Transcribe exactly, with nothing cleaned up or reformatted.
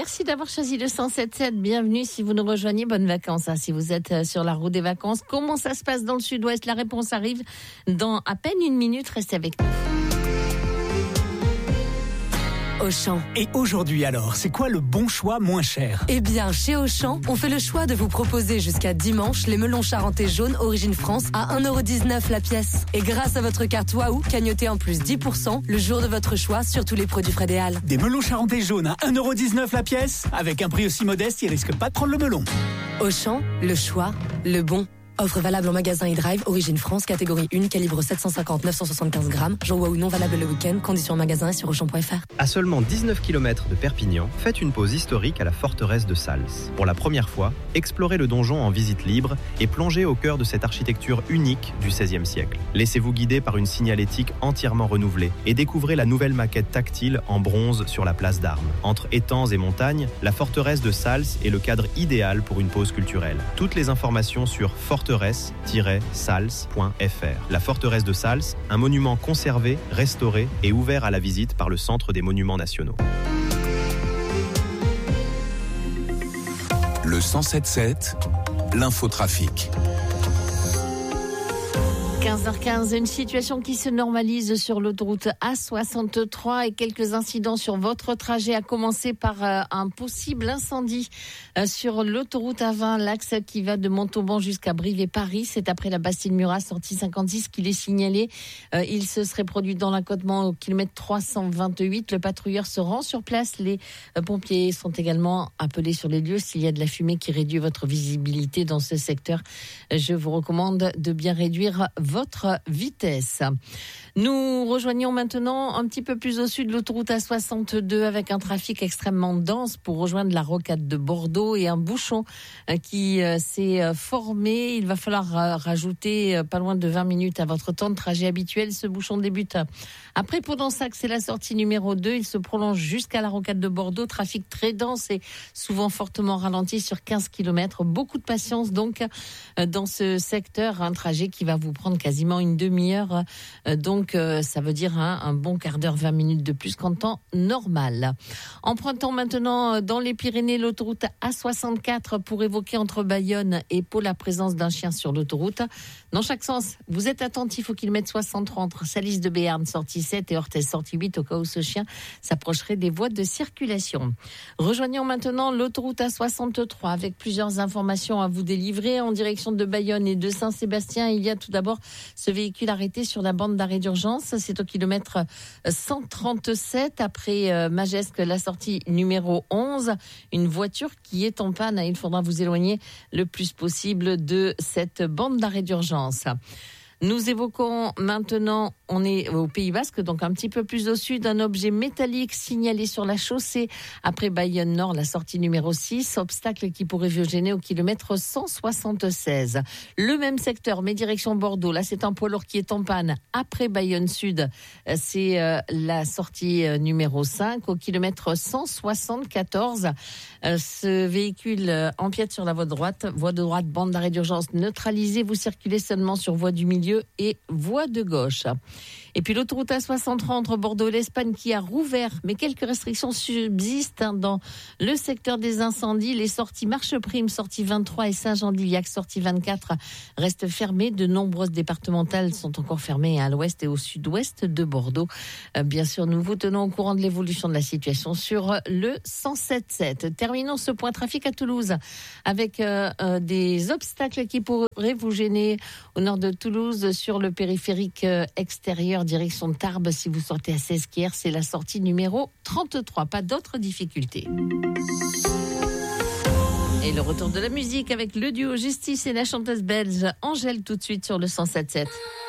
Merci d'avoir choisi le cent sept sept. Bienvenue si vous nous rejoignez. Bonnes vacances. Hein, si vous êtes sur la route des vacances. Comment ça se passe dans le sud-ouest? La réponse arrive dans à peine une minute. Restez avec nous. Auchan. Et aujourd'hui alors, c'est quoi le bon choix moins cher? Eh bien, chez Auchan, on fait le choix de vous proposer jusqu'à dimanche les melons charentais jaunes Origine France à un euro dix-neuf la pièce. Et grâce à votre carte Waouh, cagnotez en plus dix pour cent le jour de votre choix sur tous les produits Fred et Al. Des melons charentais jaunes à un euro dix-neuf la pièce? Avec un prix aussi modeste, ils risquent pas de prendre le melon. Auchan, le choix, le bon. Offre valable en magasin et drive, Origine France, catégorie un, calibre sept cent cinquante neuf cent soixante-quinze grammes. Jour Waouh non valable le week-end. Conditions en magasin et sur auchan point f r. À seulement dix-neuf kilomètres de Perpignan, faites une pause historique à la forteresse de Sals. Pour la première fois, explorez le donjon en visite libre et plongez au cœur de cette architecture unique du seizième siècle. Laissez-vous guider par une signalétique entièrement renouvelée et découvrez la nouvelle maquette tactile en bronze sur la place d'Armes. Entre étangs et montagnes, la forteresse de Sals est le cadre idéal pour une pause culturelle. Toutes les informations sur forteresse tiret sals point f r. La forteresse de Sals, un monument conservé, restauré et ouvert à la visite par le Centre des Monuments Nationaux. Le cent sept sept, l'infotrafic. quinze heures quinze, une situation qui se normalise sur l'autoroute A soixante-trois et quelques incidents sur votre trajet, à commencer par euh, un possible incendie euh, sur l'autoroute A vingt, l'axe qui va de Montauban jusqu'à Brive et Paris. C'est après la Bastille-Murat, sortie cinquante-six, qu'il est signalé. Euh, il se serait produit dans l'accotement au kilomètre trois cent vingt-huit. Le patrouilleur se rend sur place. Les euh, pompiers sont également appelés sur les lieux s'il y a de la fumée qui réduit votre visibilité dans ce secteur. Je vous recommande de bien réduire votre vitesse. Nous rejoignons maintenant un petit peu plus au sud l'autoroute A soixante-deux avec un trafic extrêmement dense pour rejoindre la rocade de Bordeaux et un bouchon qui s'est formé. Il va falloir rajouter pas loin de vingt minutes à votre temps de trajet habituel. Ce bouchon débute après Podensac, c'est la sortie numéro deux. Il se prolonge jusqu'à la rocade de Bordeaux. Trafic très dense et souvent fortement ralenti sur quinze kilomètres. Beaucoup de patience donc dans ce secteur. Un trajet qui va vous prendre quasiment une demi-heure. Donc, ça veut dire hein, un bon quart d'heure, vingt minutes de plus qu'en temps normal. Empruntant maintenant dans les Pyrénées l'autoroute A soixante-quatre pour évoquer entre Bayonne et Pau la présence d'un chien sur l'autoroute. Dans chaque sens, vous êtes attentif au kilomètre soixante-trois entre Salis de Béarn, sortie sept, et Orthez, sortie huit, au cas où ce chien s'approcherait des voies de circulation. Rejoignons maintenant l'autoroute A soixante-trois avec plusieurs informations à vous délivrer. En direction de Bayonne et de Saint-Sébastien, il y a tout d'abord ce véhicule arrêté sur la bande d'arrêt d'urgence. C'est au kilomètre cent trente-sept après Magesque, la sortie numéro onze. Une voiture qui est en panne. Il faudra vous éloigner le plus possible de cette bande d'arrêt d'urgence. Nous évoquons maintenant, on est au Pays Basque, donc un petit peu plus au sud, un objet métallique signalé sur la chaussée après Bayonne Nord, la sortie numéro six, obstacle qui pourrait vous gêner au kilomètre cent soixante-seize. Le même secteur, mais direction Bordeaux, là c'est un poids lourd qui est en panne après Bayonne Sud, c'est euh, la sortie euh, numéro cinq au kilomètre cent soixante-quatorze. Euh, ce véhicule euh, empiète sur la voie de droite, voie de droite, bande d'arrêt d'urgence neutralisée, vous circulez seulement sur voie du milieu et voie de gauche. Et puis l'autoroute A soixante-trois entre Bordeaux et l'Espagne qui a rouvert, mais quelques restrictions subsistent hein, dans le secteur des incendies. Les sorties Marche Prime, sortie vingt-trois, et Saint-Jean-d'Iliac, sortie vingt-quatre, restent fermées. De nombreuses départementales sont encore fermées à l'ouest et au sud-ouest de Bordeaux. Euh, bien sûr, nous vous tenons au courant de l'évolution de la situation sur le cent sept sept. Terminons ce point trafic à Toulouse avec euh, euh, des obstacles qui pourraient vous gêner au nord de Toulouse sur le périphérique euh, extérieur direction de Tarbes. Si vous sortez à Sesquières, c'est la sortie numéro trente-trois. Pas d'autres difficultés. Et le retour de la musique avec le duo Justice et la chanteuse belge Angèle tout de suite sur le cent sept sept.